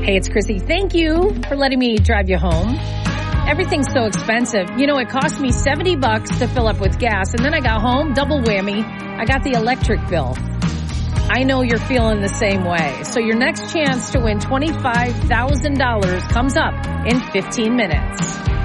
Hey, it's Chrissy. Thank you for letting me drive you home. Everything's so expensive. You know, it cost me $70 to fill up with gas, and then I got home, double whammy. I got the electric bill. I know you're feeling the same way. So your next chance to win $25,000 comes up in 15 minutes.